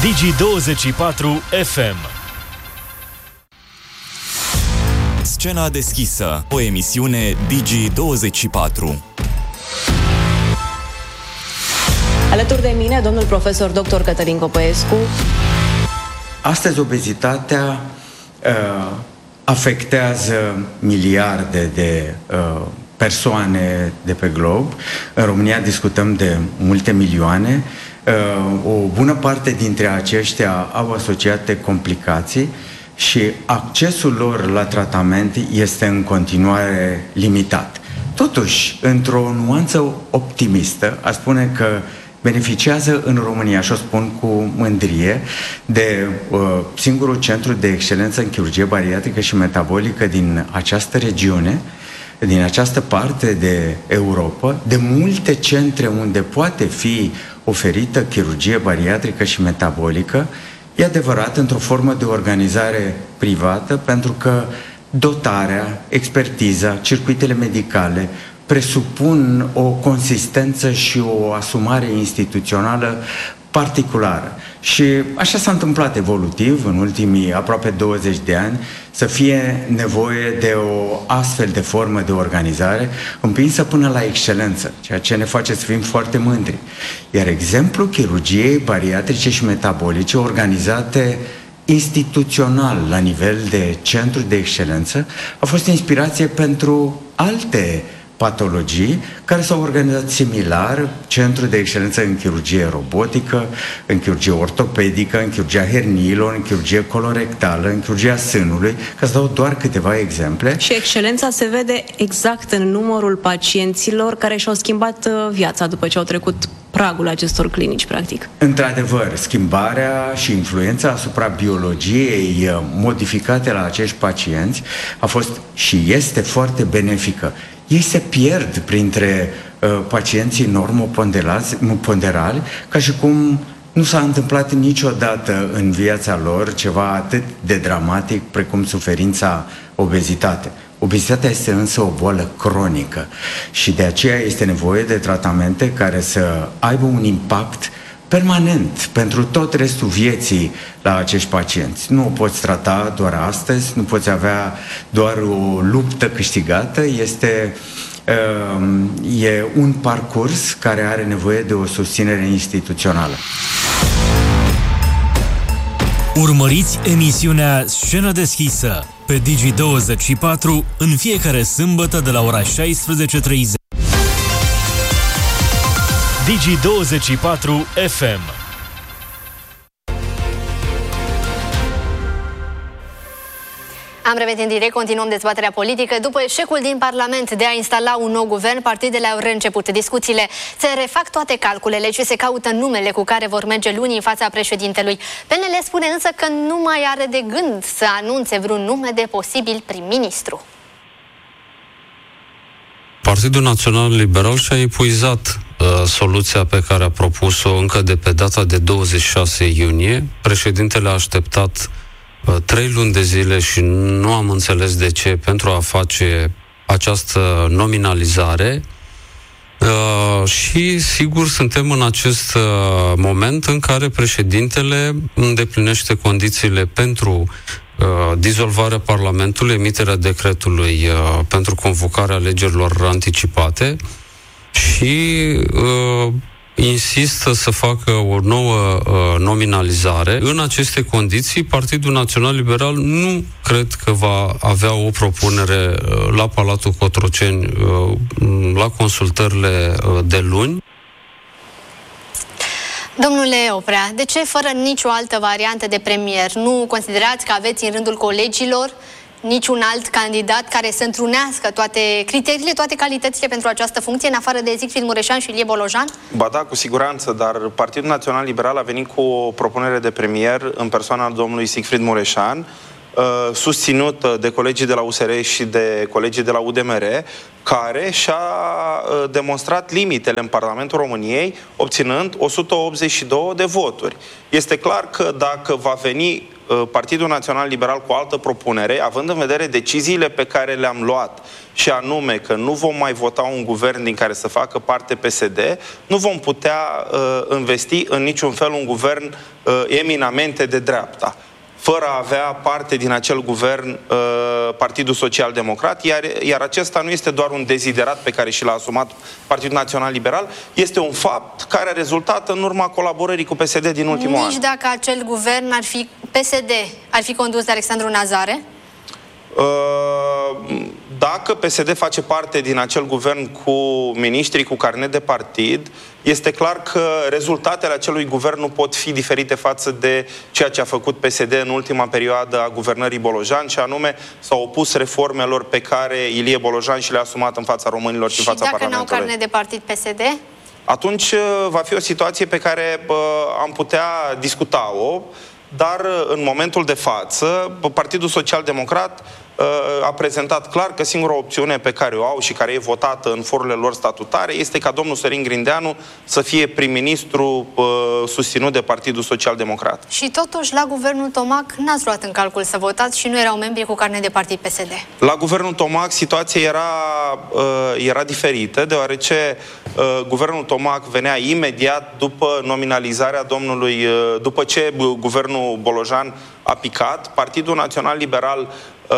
Digi24 FM. Scena deschisă, o emisiune Digi24. Alături de mine, domnul profesor dr. Cătălin Copăescu. Astăzi obezitatea afectează miliarde de persoane de pe glob. În România discutăm de multe milioane. O bună parte dintre aceștia au asociate complicații și accesul lor la tratament este în continuare limitat. Totuși, într-o nuanță optimistă, aș spune că beneficiază în România, și o spun cu mândrie, de singurul centru de excelență în chirurgie bariatrică și metabolică din această regiune, din această parte de Europa, de multe centre unde poate fi oferită chirurgie bariatrică și metabolică, e adevărat, într-o formă de organizare privată, pentru că dotarea, expertiza, circuitele medicale presupun o consistență și o asumare instituțională particulară. Și așa s-a întâmplat evolutiv în ultimii aproape 20 de ani, să fie nevoie de o astfel de formă de organizare împinsă până la excelență, ceea ce ne face să fim foarte mândri. Iar exemplul chirurgiei bariatrice și metabolice organizate instituțional la nivel de centru de excelență a fost inspirație pentru alte patologii care s-au organizat similar, centru de excelență în chirurgie robotică, în chirurgie ortopedică, în chirurgia herniilor, în chirurgie colorectală, în chirurgia sânului, ca să dau doar câteva exemple. Și excelența se vede exact în numărul pacienților care și-au schimbat viața după ce au trecut pragul acestor clinici, practic. Într-adevăr, schimbarea și influența asupra biologiei modificate la acești pacienți a fost și este foarte benefică. Ei se pierd printre pacienții normoponderali, ca și cum nu s-a întâmplat niciodată în viața lor ceva atât de dramatic precum suferința obezitate. Obezitatea este însă o boală cronică și de aceea este nevoie de tratamente care să aibă un impact permanent pentru tot restul vieții la acești pacienți. Nu o poți trata doar astăzi, nu poți avea doar o luptă câștigată, e un parcurs care are nevoie de o susținere instituțională. Urmăriți emisiunea Scenă deschisă pe Digi24 în fiecare sâmbătă de la ora 16:30. Digi24 FM. Am revenit în direct, continuăm dezbaterea politică. După eșecul din Parlament de a instala un nou guvern, partidele au reînceput discuțiile. Se refac toate calculele și se caută numele cu care vor merge luni în fața președintelui. PNL spune însă că nu mai are de gând să anunțe vreun nume de posibil prim-ministru. Partidul Național Liberal și-a epuizat soluția pe care a propus-o încă de pe data de 26 iunie. Președintele a așteptat 3 luni de zile și nu am înțeles de ce pentru a face această nominalizare și sigur suntem în acest moment în care președintele îndeplinește condițiile pentru dizolvarea Parlamentului, emiterea decretului pentru convocarea alegerilor anticipate și insistă să facă o nouă nominalizare. În aceste condiții, Partidul Național Liberal nu cred că va avea o propunere la Palatul Cotroceni la consultările de luni. Domnule Oprea, de ce fără nicio altă variantă de premier? Nu considerați că aveți în rândul colegilor niciun alt candidat care să întrunească toate criteriile, toate calitățile pentru această funcție, în afară de Siegfried Mureșan și Ilie Bolojan? Ba da, cu siguranță, dar Partidul Național Liberal a venit cu o propunere de premier în persoana domnului Siegfried Mureșan, susținută de colegii de la USR și de colegii de la UDMR, care și-a demonstrat limitele în Parlamentul României, obținând 182 de voturi. Este clar că dacă va veni Partidul Național Liberal cu o altă propunere, având în vedere deciziile pe care le-am luat, și anume că nu vom mai vota un guvern din care să facă parte PSD, nu vom putea investi în niciun fel un guvern eminamente de dreapta, fără a avea parte din acel guvern Partidul Social Democrat, iar acesta nu este doar un deziderat pe care și l-a asumat Partidul Național Liberal, este un fapt care a rezultat în urma colaborării cu PSD din ultimul an. Nici dacă acel guvern ar fi PSD, ar fi condus de Alexandru Nazare? Dacă PSD face parte din acel guvern cu miniștrii cu carnet de partid, este clar că rezultatele acelui guvern nu pot fi diferite față de ceea ce a făcut PSD în ultima perioadă a guvernării Bolojan, și anume s-au opus reformelor pe care Ilie Bolojan și le-a asumat în fața românilor și în fața Parlamentului. Și dacă n-au carnet de partid PSD? Atunci va fi o situație pe care am putea discuta-o, dar în momentul de față Partidul Social Democrat a prezentat clar că singura opțiune pe care o au și care e votată în forurile lor statutare este ca domnul Sorin Grindeanu să fie prim-ministru susținut de Partidul Social Democrat. Și totuși la guvernul Tomac n-ați luat în calcul să votați și nu erau membri cu carnet de partid PSD. La guvernul Tomac situația era diferită, deoarece guvernul Tomac venea imediat după nominalizarea domnului, după ce guvernul Bolojan a picat. Partidul Național Liberal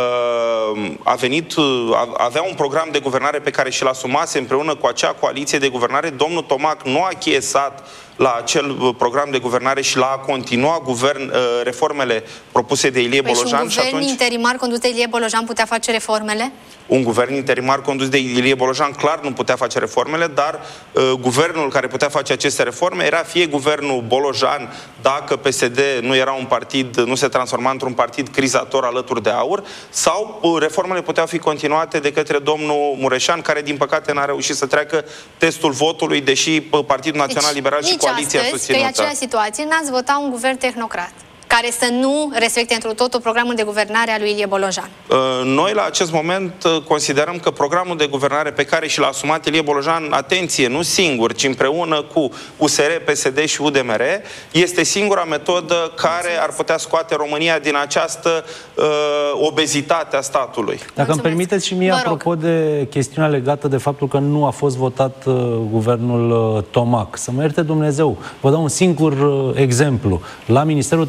avea un program de guvernare pe care și-l asumase împreună cu acea coaliție de guvernare. Domnul Tomac nu a achiesat la acel program de guvernare și l-a continuat reformele propuse de Ilie Bolojan. Și un guvern interimar condus de Ilie Bolojan putea face reformele? Un guvern interimar condus de Ilie Bolojan clar nu putea face reformele, dar guvernul care putea face aceste reforme era fie guvernul Bolojan, dacă PSD nu era un partid, nu se transforma într-un partid crizator alături de AUR, sau reformele puteau fi continuate de către domnul Mureșan, care din păcate n-a reușit să treacă testul votului, deși Partidul Național Liberal și coaliția susținută. Că e aceeași situație, n-ați votat un guvern tehnocrat care să nu respecte întru totul programul de guvernare al lui Ilie Bolojan. Noi la acest moment considerăm că programul de guvernare pe care și l-a asumat Ilie Bolojan, atenție, nu singur, ci împreună cu USR, PSD și UDMR, este singura metodă care ar putea scoate România din această obezitate a statului. Dacă îmi permiteți și mie, apropo de chestiunea legată de faptul că nu a fost votat guvernul Tomac, să mă ierte Dumnezeu, vă dau un singur exemplu. La Ministerul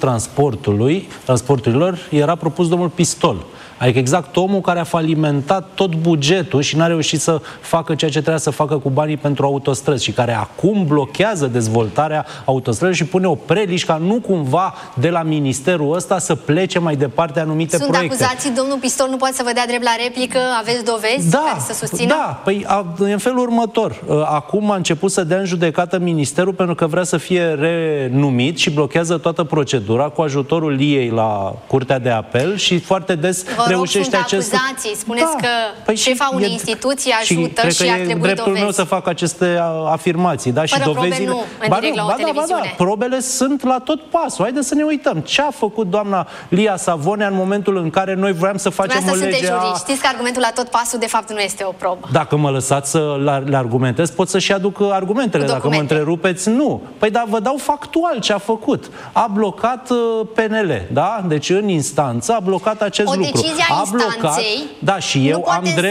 Transporturilor era propus domnul Pistol. Adică exact omul care a falimentat tot bugetul și n-a reușit să facă ceea ce trebuia să facă cu banii pentru autostrăzi și care acum blochează dezvoltarea autostrăzilor și pune o preliș ca nu cumva de la ministerul ăsta să plece mai departe anumite proiecte. Sunt acuzații, domnul Pistol nu poate să vă dea drept la replică, aveți dovezi care să susțină? Da, păi în felul următor. Acum a început să dea în judecată ministerul pentru că vrea să fie renumit și blochează toată procedura cu ajutorul Liei la Curtea de Apel și foarte des reușește acest... acuzații. Spuneți că șefa unei instituții ajută și ar trebui dreptul meu să fac aceste afirmații. Da? Fără și dovezile... probe nu, în direct la o televiziune. Probele sunt la tot pasul. Haideți să ne uităm. Ce a făcut doamna Lia Savonea în momentul în care noi voiam să facem o lege Știți că argumentul la tot pasul de fapt nu este o probă. Dacă mă lăsați să le argumentez, pot să-și aduc argumentele. Dacă mă întrerupeți, nu. Păi da, vă dau factual ce a făcut. A blocat PNL, da? Deci în instanță a blocat acest lucru. A blocat, da, și eu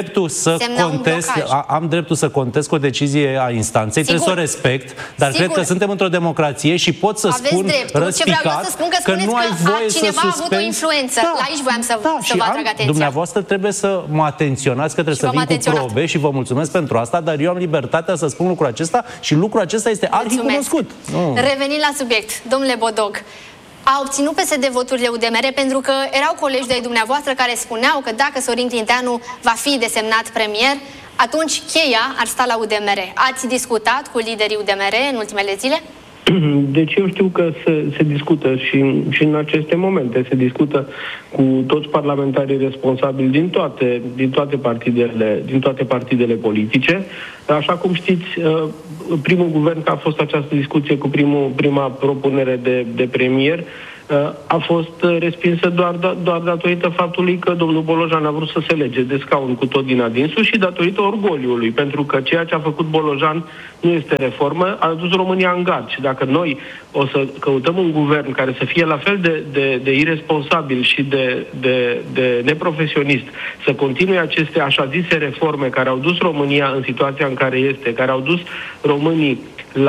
am dreptul să contest o decizie a instanței, trebuie să o respect, dar cred că suntem într-o democrație și pot să spun răspicat că nu ai voie să cineva a avut o influență. La aici voiam să vă atrag atenția. Dumneavoastră trebuie să mă atenționați, că trebuie să vin cu probe și vă mulțumesc pentru asta, dar eu am libertatea să spun lucrul acesta și lucrul acesta este arhicunoscut. Revenind la subiect, domnule Bodog, a obținut PSD voturile UDMR pentru că erau colegi de-ai dumneavoastră care spuneau că dacă Sorin Grindeanu va fi desemnat premier, atunci cheia ar sta la UDMR. Ați discutat cu liderii UDMR în ultimele zile? Deci eu știu că se discută și în aceste momente se discută cu toți parlamentarii responsabili din toate partidele politice. Așa cum știți, primul guvern, că a fost această discuție cu prima propunere de premier, a fost respinsă doar datorită faptului că domnul Bolojan a vrut să se lege de scaun cu tot din adinsul și datorită orgoliului, pentru că ceea ce a făcut Bolojan nu este reformă, a dus România în gard. Și dacă noi o să căutăm un guvern care să fie la fel de irresponsabil și de neprofesionist, să continue aceste așa zise reforme care au dus România în situația în care este, care au dus românii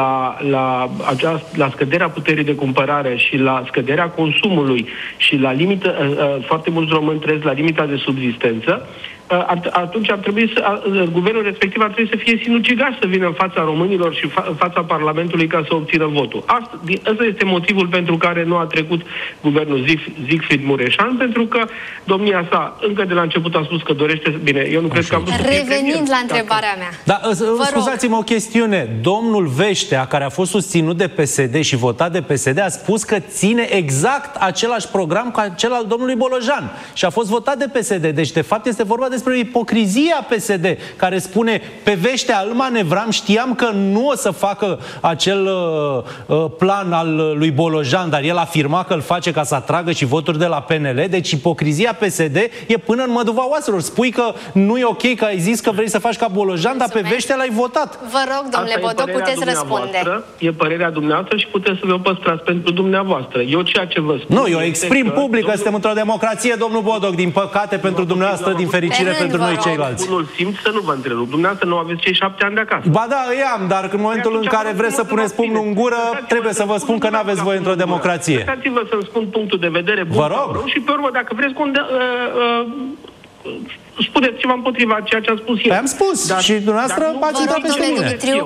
la scăderea puterii de cumpărare și la scăderea consumului și la limită, foarte mulți români trăiesc la limita de subzistență, atunci ar trebui guvernul respectiv ar trebui să fie sinucigaș să vină în fața românilor și în fața Parlamentului ca să obțină votul. Asta este motivul pentru care nu a trecut guvernul Siegfried Mureșan, pentru că domnia sa încă de la început a spus că dorește... Bine, eu nu cred că am vrut să fie Revenind la întrebarea mea. Da, scuzați-mă o chestiune. Domnul Veștea, care a fost susținut de PSD și votat de PSD, a spus că ține exact același program ca cel al domnului Bolojan și a fost votat de PSD. Deci, de fapt, este vorba despre ipocrizia PSD, care spune: pe Veștea îl manevram, știam că nu o să facă acel plan al lui Bolojan, dar el afirma că îl face ca să atragă și voturi de la PNL. Deci ipocrizia PSD e până în măduva oaselor. Spui că nu e ok, că ai zis că vrei să faci ca Bolojan, dar pe Veștea l-ai votat. Vă rog, domnule Bodoc, puteți răspunde. E părerea dumneavoastră și puteți să vă păstrați pentru dumneavoastră. Eu ceea ce vă spun... Nu, eu exprim public că suntem într-o democrație, domnul Bodoc. Din păcate pentru dumneavoastră, din fericire pentru noi ceilalți. Bunul simț să nu vă întrerup. Dumneavoastră nu aveți cei 7 ani de acasă. Ba da, îi am, dar în momentul în care vreți să puneți pumnul în gură, trebuie să vă spun că n-aveți voie într-o democrație. Lăsați-vă să-mi spun punctul de vedere bun. Vă rog. Și pe urmă, dacă vreți, spuneți ceva împotriva ceea ce am spus eu. Am spus și dumneavoastră ați intrat peste mine.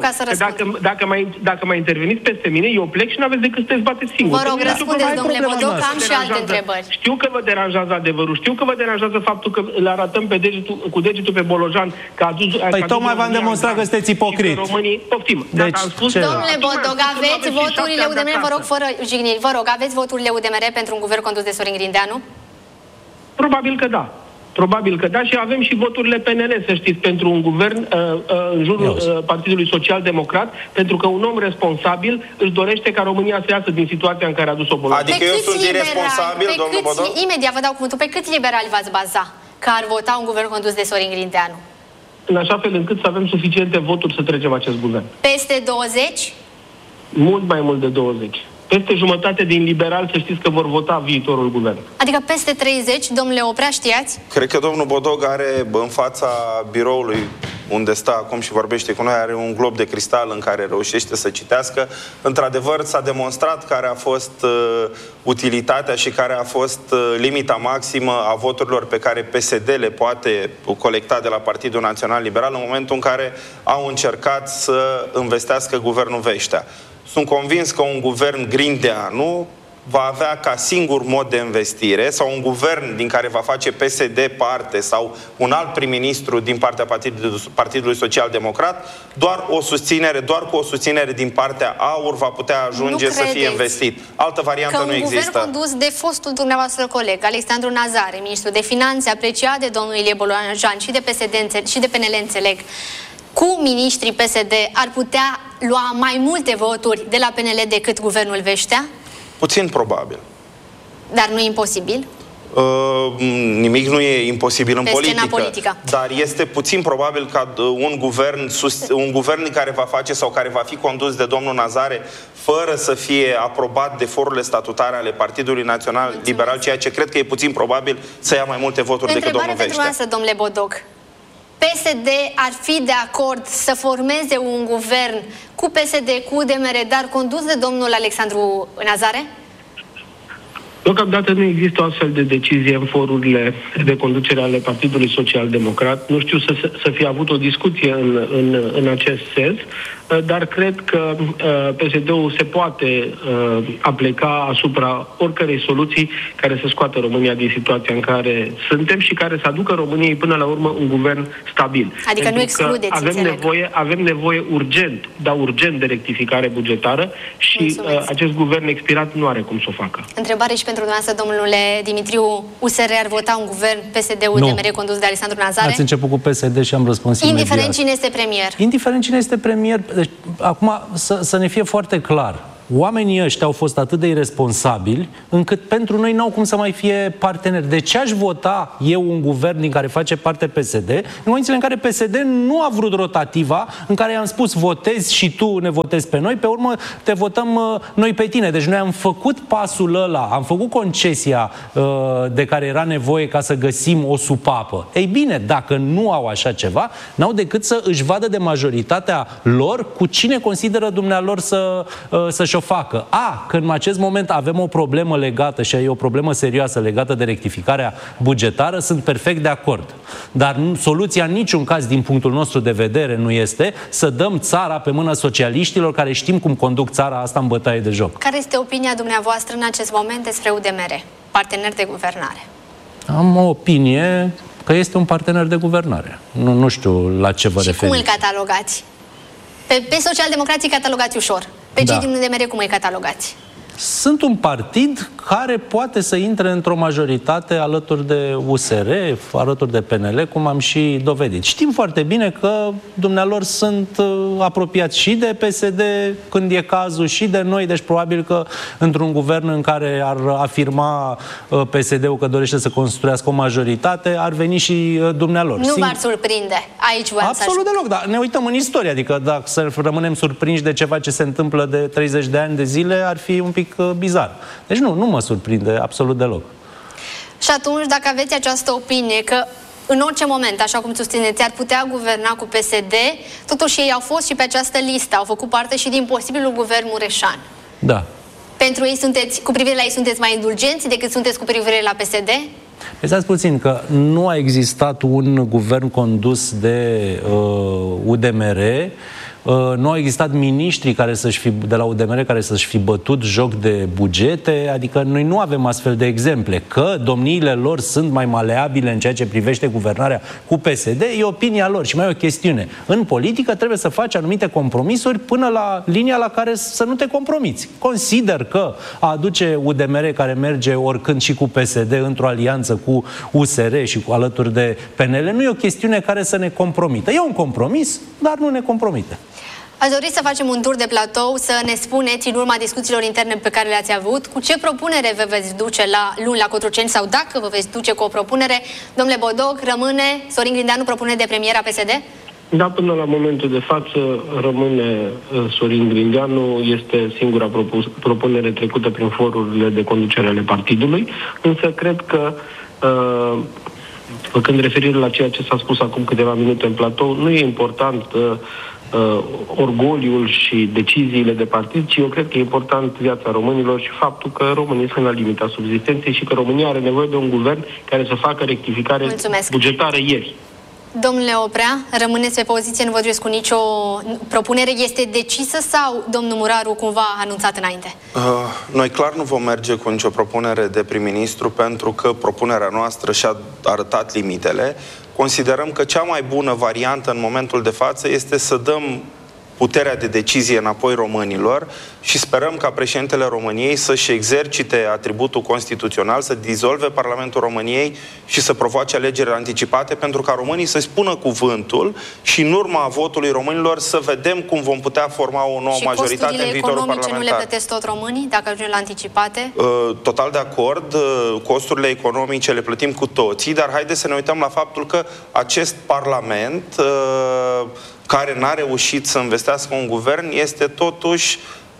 Dacă mai interveniți peste mine, eu plec și n-aveți decât să te zbateți singur. Vă rog, răspundeți, domnule Bodoc, am și alte întrebări. Știu că vă deranjează adevărul, știu că vă deranjează faptul că le arătăm cu degetul pe Bolojan că a dus... Păi tocmai v-am demonstrat că sunteți ipocrit. Poftim. Deci, domnule Bodoc, aveți voturile UDMR, vă rog, fără jigniri, vă rog, aveți voturile UDMR pentru un guvern condus de Sorin Grindeanu? Probabil că da. Probabil că da, și avem și voturile PNL, să știți, pentru un guvern în jurul Partidului Social-Democrat, pentru că un om responsabil își dorește ca România să iasă din situația în care a dus-o Bolojan. Adică eu sunt irresponsabil, domnul Bodoc? Imediat vă dau cuvântul. Pe câți liberali v-ați baza că ar vota un guvern condus de Sorin Grindeanu? În așa fel încât să avem suficiente voturi să trecem acest guvern. Peste 20? Mult mai mult de 20. Peste jumătate din liberali, să știți că vor vota viitorul guvern. Adică peste 30, domnule Oprea, știați? Cred că domnul Bodoc are în fața biroului unde stă acum și vorbește cu noi, are un glob de cristal în care reușește să citească. Într-adevăr, s-a demonstrat care a fost utilitatea și care a fost limita maximă a voturilor pe care PSD le poate colecta de la Partidul Național Liberal în momentul în care au încercat să învestească guvernul Veștea. Sunt convins că un guvern Grindeanu va avea ca singur mod de investire, sau un guvern din care va face PSD parte sau un alt prim-ministru din partea Partidului Social-Democrat, doar cu o susținere din partea AUR va putea ajunge să fie investit. Altă variantă nu există. Că un guvern condus de fostul dumneavoastră coleg, Alexandru Nazare, ministru de Finanțe, apreciat de domnul Ilie Bolojan și de PSD și de PNL, înțeleg, cu miniștrii PSD ar putea lua mai multe voturi de la PNL decât guvernul Veștea? Puțin probabil. Dar nu e imposibil? Nimic nu e imposibil în politică. Dar este puțin probabil ca un guvern care va face sau care va fi condus de domnul Nazare fără să fie aprobat de forurile statutare ale Partidului Național Liberal, ceea ce cred că e puțin probabil să ia mai multe voturi decât domnul Veștea. Întrebare pentru domnule Bodoc. PSD ar fi de acord să formeze un guvern cu PSD, cu UDMR, dar condus de domnul Alexandru Nazare? Deocamdată nu există o astfel de decizie în forurile de conducere ale Partidului Social-Democrat. Nu știu să fie avut o discuție în acest sens, dar cred că PSD-ul se poate apleca asupra oricărei soluții care să scoată România din situația în care suntem și care să aducă României până la urmă un guvern stabil. Adică nu excludeți, avem nevoie urgent de rectificare bugetară și acest guvern expirat nu are cum să o facă. Întrebare și pentru dumneavoastră, domnule Dimitriu, USR ar vota un guvern PSD-UDMR condus de Alexandru Nazare? Ați început cu PSD și am răspuns imediat. Indiferent cine este premier. Indiferent cine este premier. Deci, acum să ne fie foarte clar. oamenii ăștia au fost atât de irresponsabili încât pentru noi n-au cum să mai fie parteneri. De ce aș vota eu un guvern din care face parte PSD, în condițiile în care PSD nu a vrut rotativa, în care i-am spus votezi și tu ne votezi pe noi, pe urmă te votăm noi pe tine. Deci noi am făcut pasul ăla, am făcut concesia de care era nevoie ca să găsim o supapă. Ei bine, dacă nu au așa ceva, n-au decât să își vadă de majoritatea lor cu cine consideră dumnealor să-și o facă. Că în acest moment avem o problemă legată, și e o problemă serioasă legată de rectificarea bugetară, sunt perfect de acord. Dar soluția în niciun caz, din punctul nostru de vedere, nu este să dăm țara pe mâna socialiștilor, care știm cum conduc țara asta în bătaie de joc. Care este opinia dumneavoastră în acest moment despre UDMR, partener de guvernare? Am o opinie că este un partener de guvernare. Nu știu la ce vă referiți. Și cum îl catalogați? Pe socialdemocrații catalogați ușor. Pe cei din UDMR cum îi catalogați? Sunt un partid care poate să intre într-o majoritate alături de USR, alături de PNL, cum am și dovedit. Știm foarte bine că dumnealor sunt apropiați și de PSD când e cazul, și de noi, deci probabil că într-un guvern în care ar afirma PSD-ul că dorește să construiască o majoritate, ar veni și dumnealor. Nu v-ar surprinde. Aici absolut deloc, dar ne uităm în istorie, adică dacă să rămânem surprinși de ceva ce se întâmplă de 30 de ani de zile, ar fi un pic bizar. Deci nu mă surprinde absolut deloc. Și atunci, dacă aveți această opinie că în orice moment, așa cum susțineți, ar putea guverna cu PSD, totuși ei au fost și pe această listă, au făcut parte și din posibilul guvern Mureșan. Da. Pentru ei cu privire la ei sunteți mai indulgenți decât sunteți cu privire la PSD? Pensați puțin că nu a existat un guvern condus de UDMR, nu au existat miniștri de la UDMR care să-și fi bătut joc de bugete, adică noi nu avem astfel de exemple. Că domniile lor sunt mai maleabile în ceea ce privește guvernarea cu PSD, e opinia lor. Și mai e o chestiune. În politică trebuie să faci anumite compromisuri până la linia la care să nu te compromiți. Consider că a aduce UDMR, care merge oricând și cu PSD într-o alianță cu USR și cu alături de PNL, nu e o chestiune care să ne compromită. E un compromis, dar nu ne compromite. Aș dori să facem un tur de platou, să ne spuneți, în urma discuțiilor interne pe care le-ați avut, cu ce propunere vă veți duce luni la Cotroceni, sau dacă vă veți duce cu o propunere. Domnule Bodoc, rămâne Sorin Grindeanu propunere de premier a PSD? Da, până la momentul de față rămâne Sorin Grindeanu, este singura propunere trecută prin forurile de conducere ale partidului, însă cred că făcând referire la ceea ce s-a spus acum câteva minute în platou, nu e important orgoliul și deciziile de partid, ci eu cred că e important viața românilor și faptul că românii sunt la limita subzistenței și că România are nevoie de un guvern care să facă rectificare bugetară ieri. Domnule Oprea, rămâneți pe poziție, nu vă duceți cu nicio propunere. Este decisă sau domnul Muraru cumva a anunțat înainte? Noi clar nu vom merge cu nicio propunere de prim-ministru, pentru că propunerea noastră și-a arătat limitele. Considerăm că cea mai bună variantă în momentul de față este să dăm puterea de decizie înapoi românilor și sperăm ca președintele României să-și exercite atributul constituțional, să dizolve Parlamentul României și să provoace alegeri anticipate, pentru ca românii să-și spună cuvântul și în urma votului românilor să vedem cum vom putea forma o nouă majoritate în viitorul parlamentar. Și costurile economice nu le plătesc tot românii dacă ajungem la anticipate? Total de acord. Costurile economice le plătim cu toții, dar haideți să ne uităm la faptul că acest parlament care n-a reușit să învestească un guvern, este totuși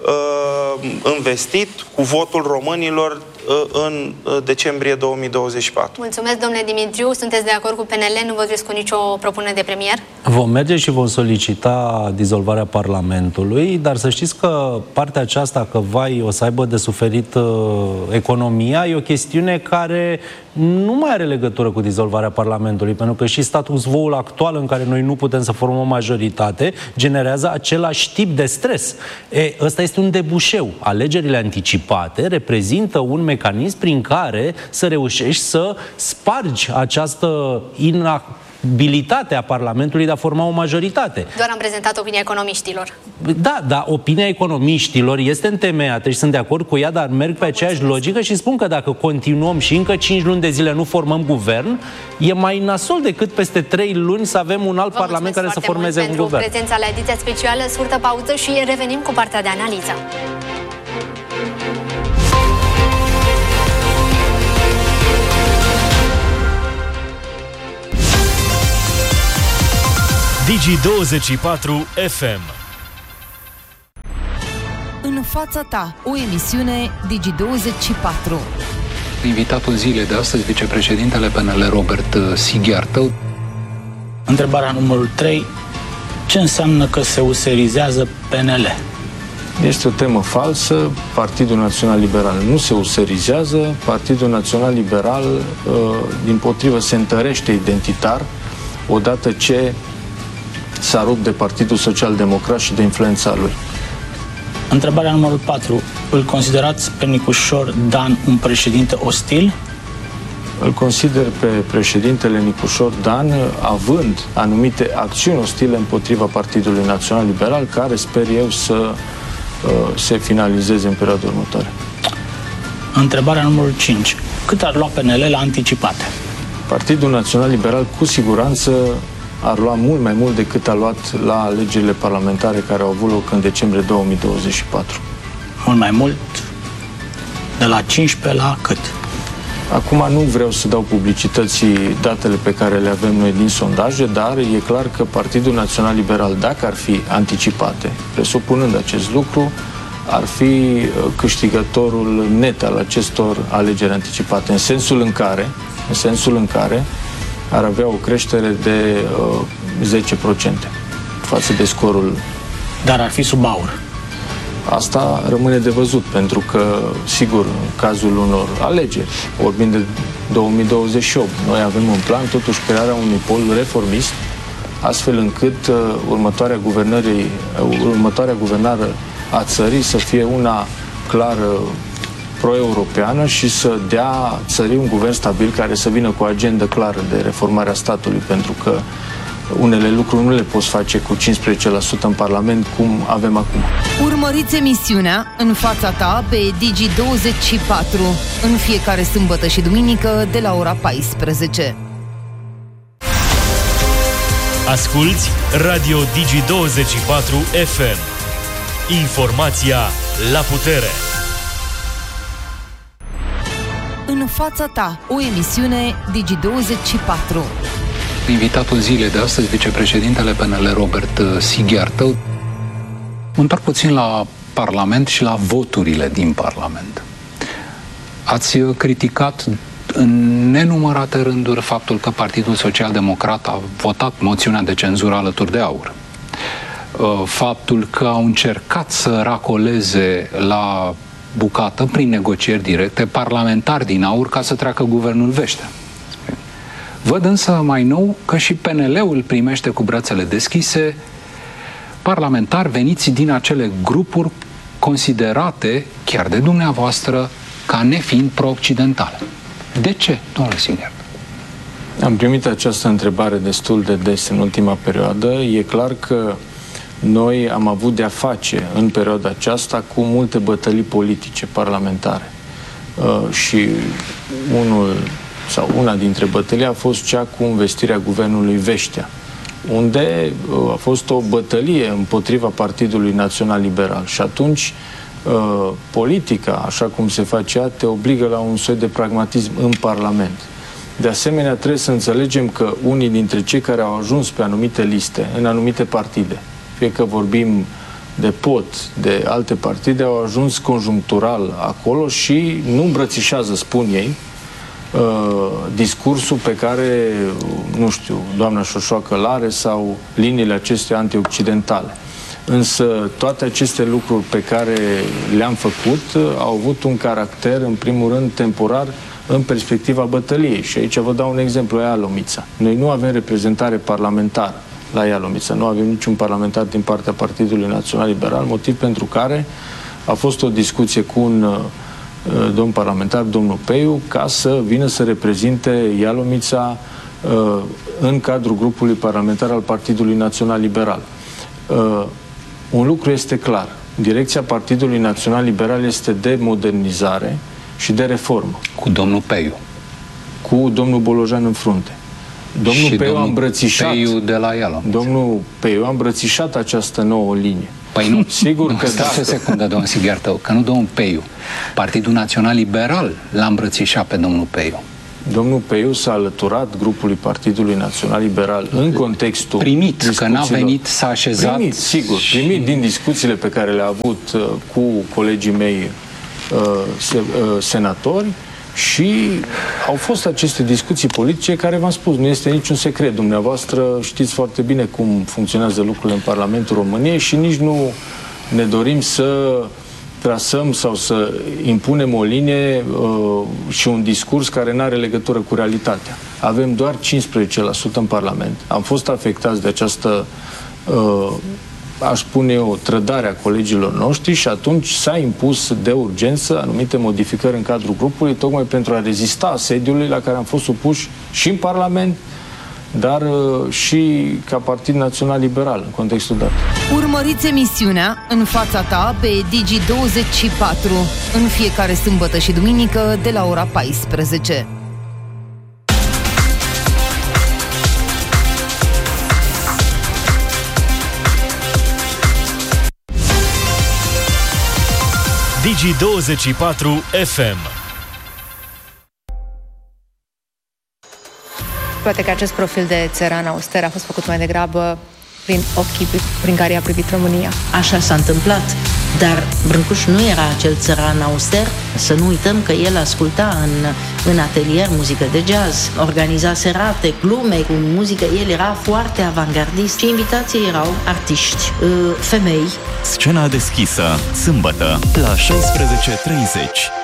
investit cu votul românilor în decembrie 2024. Mulțumesc, domnule Dimitriu. Sunteți de acord cu PNL? Nu vă duceți cu nicio propunere de premier? Vom merge și vom solicita dizolvarea Parlamentului, dar să știți că partea aceasta, că o să aibă de suferit economia, e o chestiune care nu mai are legătură cu dizolvarea Parlamentului, pentru că și status quo-ul actual, în care noi nu putem să formăm o majoritate, generează același tip de stres. Ăsta este un debușeu. Alegerile anticipate reprezintă un mecanism prin care să reușești să spargi această inabilitate a Parlamentului de a forma o majoritate. Doar am prezentat opinia economiștilor. Da, opinia economiștilor este întemeiată și sunt de acord cu ea, dar merg pe aceeași logică și spun că dacă continuăm și încă 5 luni de zile nu formăm guvern, e mai nasol decât peste 3 luni să avem un alt parlament care să formeze un guvern. Pentru prezența la ediția specială, scurtă pauză și revenim cu partea de analiză. Digi24 FM. În fața ta, o emisiune Digi24. Invitatul zilei de astăzi, vicepreședintele PNL Robert Sighiartău. Întrebarea numărul 3. Ce înseamnă că se userizează PNL? Este o temă falsă. Partidul Național Liberal nu se userizează. Partidul Național Liberal, dimpotrivă, se întărește identitar odată ce s-a rupt de Partidul Social Democrat și de influența lui. Întrebarea numărul 4. Îl considerați pe Nicușor Dan un președinte ostil? Îl consider pe președintele Nicușor Dan având anumite acțiuni ostile împotriva Partidului Național Liberal, care sper eu să se finalizeze în perioada următoare. Întrebarea numărul 5. Cât ar lua PNL la anticipate? Partidul Național Liberal cu siguranță ar lua mult mai mult decât a luat la alegerile parlamentare care au avut loc în decembrie 2024. Mult mai mult? De la 15 la cât? Acum nu vreau să dau publicității datele pe care le avem noi din sondaje, dar e clar că Partidul Național Liberal, dacă ar fi anticipate, presupunând acest lucru, ar fi câștigătorul net al acestor alegeri anticipate, în sensul în care ar avea o creștere de 10% față de scorul. Dar ar fi sub aur. Asta rămâne de văzut, pentru că, sigur, în cazul unor alegeri, vorbind de 2028, noi avem în plan totuși crearea unui pol reformist, astfel încât următoarea guvernare a țării să fie una clară pro-europeană și să dea țării un guvern stabil care să vină cu o agendă clară de reformare a statului, pentru că unele lucruri nu le poți face cu 15% în Parlament, cum avem acum. Urmăriți emisiunea În fața ta pe Digi24 în fiecare sâmbătă și duminică de la ora 14. Asculți Radio Digi24 FM. Informația la putere. În fața ta, o emisiune Digi24. Invitatul zilei de astăzi, vicepreședintele PNL Robert Sighiartău. Mă întorc puțin la Parlament și la voturile din Parlament. Ați criticat în nenumărate rânduri faptul că Partidul Social Democrat a votat moțiunea de cenzură alături de AUR. Faptul că au încercat să racoleze la bucată, prin negocieri directe, parlamentari din AUR ca să treacă guvernul Veștea. Văd însă mai nou că și PNL-ul primește cu brațele deschise parlamentari veniți din acele grupuri considerate, chiar de dumneavoastră, ca nefiind pro-occidentale. De ce, domnule Sighiartău? Am primit această întrebare destul de des în ultima perioadă. E clar că noi am avut de-a face în perioada aceasta cu multe bătălii politice parlamentare. Și una dintre bătălii a fost cea cu investirea guvernului Veștea, unde a fost o bătălie împotriva Partidului Național Liberal. Și atunci politica, așa cum se face ea, te obligă la un soi de pragmatism în Parlament. De asemenea, trebuie să înțelegem că unii dintre cei care au ajuns pe anumite liste, în anumite partide, fie că vorbim de POT, de alte partide, au ajuns conjunctural acolo și nu îmbrățișează, spun ei, discursul pe care, nu știu, doamna Șoșoacă l-are sau liniile acestea antioccidentale. Însă toate aceste lucruri pe care le-am făcut au avut un caracter, în primul rând, temporar în perspectiva bătăliei. Și aici vă dau un exemplu, Ialomița. Noi nu avem reprezentare parlamentară la Ialomița, nu avem niciun parlamentar din partea Partidului Național Liberal, motiv pentru care a fost o discuție cu un domn parlamentar, domnul Peiu, ca să vină să reprezinte Ialomița în cadrul grupului parlamentar al Partidului Național Liberal. Un lucru este clar. Direcția Partidului Național Liberal este de modernizare și de reformă. Cu domnul Peiu. Cu domnul Bolojan în frunte. Domnul și Peiu a îmbrățișat. Peiu de la Ialomița. Domnul Peiu a îmbrățișat această nouă linie. Păi nu, sigur că stați o secundă, domnul Sighiartău, că nu domnul Peiu. Partidul Național Liberal l-a îmbrățișat pe domnul Peiu. Domnul Peiu s-a alăturat grupului Partidului Național Liberal în contextul primit, că n-a venit, s-a așezat. Primit, sigur, primit din discuțiile pe care le-a avut cu colegii mei senatori și au fost aceste discuții politice care, v-am spus, nu este niciun secret. Dumneavoastră știți foarte bine cum funcționează lucrurile în Parlamentul României și nici nu ne dorim să trasăm sau să impunem o linie și un discurs care nu are legătură cu realitatea. Avem doar 15% în Parlament. Am fost afectați de această, aș spune eu, trădare a colegilor noștri și atunci s-a impus de urgență anumite modificări în cadrul grupului, tocmai pentru a rezista asediului la care am fost supuși și în Parlament, dar și ca Partid Național Liberal, în contextul dat. Urmăriți emisiunea În fața ta pe Digi24 în fiecare sâmbătă și duminică de la ora 14. Digi24 FM. Poate că acest profil de țăran auster a fost făcut mai degrabă prin ochii prin care i-a privit România. Așa s-a întâmplat, dar Brâncuș nu era acel țăran auster. Să nu uităm că el asculta în atelier muzică de jazz, organiza serate, glume cu muzică. El era foarte avangardist și invitații erau artiști, femei. Scena deschisă, sâmbătă, la 16:30.